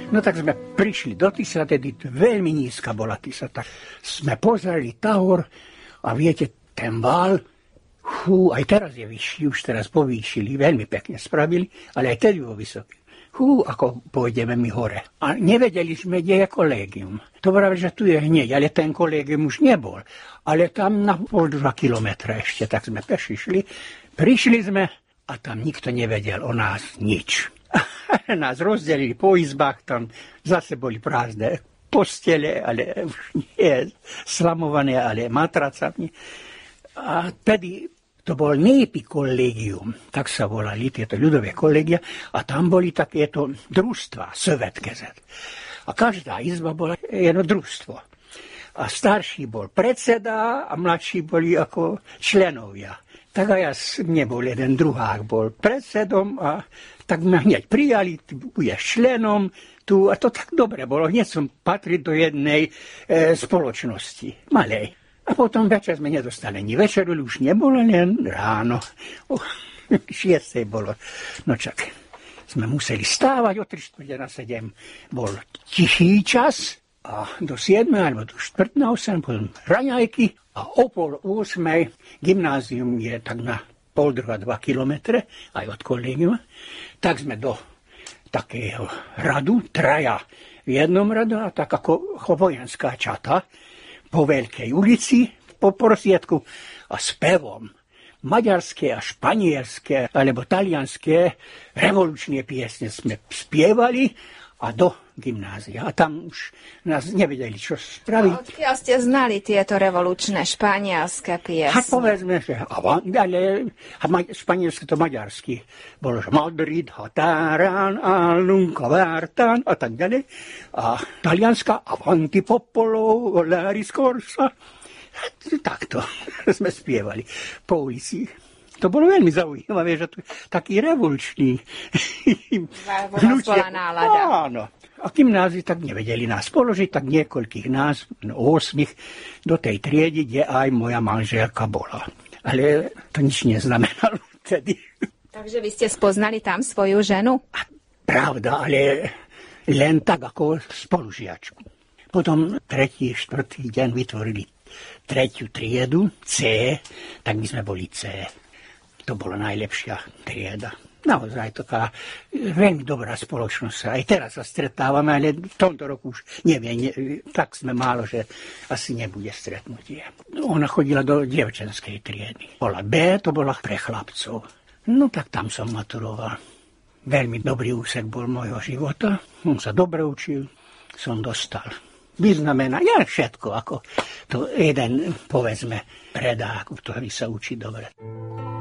No tak sme prišli do Tisa, tedy veľmi nízka bola Tisa, tak sme pozreli tahor a viete, ten val, aj teraz je vyšší, už teraz povýšili, veľmi pekne spravili, ale aj tedy bol vysoký. Ako pôjdeme my hore. A nevedeli sme, kde je kolégium. To vraví, že tu je hneď, ale ten kolégium už nebol. Ale tam na 1,5–2 kilometra ešte, tak sme pešli šli. Prišli sme a tam nikto nevedel o nás nič. Nás rozdelili po izbách, tam zase boli prázdne postele, ale už nie slamované, ale matracami. A tedy to bol Népi kollégium, tak sa volali tieto ľudové kolegia, a tam boli takéto družstva, szövetkezet. A každá izba bola jedno družstvo. A starší bol predseda a mladší boli ako členovia. Tak aj ja nebol jeden druhák, bol predsedom a tak ma hneď prijali, ty budeš členom tu, a to tak dobre bolo. Hneď som patril do jednej spoločnosti, malej. A potom večer sme nedostali ani večeru, už nebolo, len ráno. O 6:00 bolo. No čak, sme museli stávať, o 6:45 bol tichý čas a do 7 alebo do 7:45 potom raňajky a o 7:30 gymnázium je tak na 1,5–2 kilometre, aj od kolégiuma. Tak sme do takého radu, traja v jednom radu, a tak ako vojenská čata, po Veľkej ulici, po prosiedku a spevom. Maďarské a španielské alebo talianské revolučné piesne sme spievali a do gymnázia. A tam už nás nevedeli, čo spraviť. Odkiaľ ste znali tieto revolučné španielské piesne? A povedzme, že španielské to maďarsky. Bolo, že Madrid, Határán, Alunka, Vártán a tak ďalej. A talianska Avanti Popolo, Laris Corsa. Takto sme spievali po ulici. To bolo veľmi zaujímavé, že taký revolučný. Bola nálada. Áno. A gymnáziu tak nevedeli nás položiť, tak niekoľkých nás, 8, do tej triedy, kde aj moja manželka bola. Ale to nič neznamenalo vtedy. Takže vy ste spoznali tam svoju ženu? Pravda, ale len tak ako spolužiačku. Potom 3., 4. deň vytvorili 3. triedu, C, tak my sme boli C. To bola najlepšia trieda. Naozaj taká veľmi dobrá spoločnosť. Aj teraz sa stretávame, ale v tomto roku už neviem, tak sme málo, že asi nebude stretnutie. Ona chodila do dievčenskej triedy. Bola B, to bola pre chlapcov. No tak tam som maturoval. Veľmi dobrý úsek bol môjho života. On sa dobre učil, som dostal vyznamená, ja všetko, ako to jeden, povedzme, predák, ktorý sa učí dobre.